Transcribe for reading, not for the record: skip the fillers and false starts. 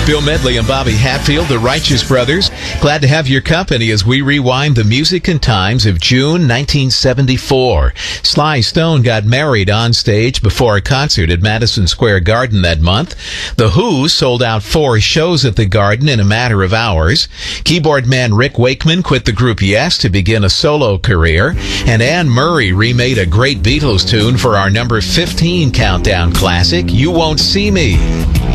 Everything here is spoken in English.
Bill Medley and Bobby Hatfield, the Righteous Brothers. Glad to have your company as we rewind the music and times of June 1974. Sly Stone got married on stage before a concert at Madison Square Garden that month. The Who sold out 4 shows at the Garden in a matter of hours. Keyboard man Rick Wakeman quit the group Yes to begin a solo career. And Anne Murray remade a great Beatles tune for our number 15 countdown classic, You Won't See Me.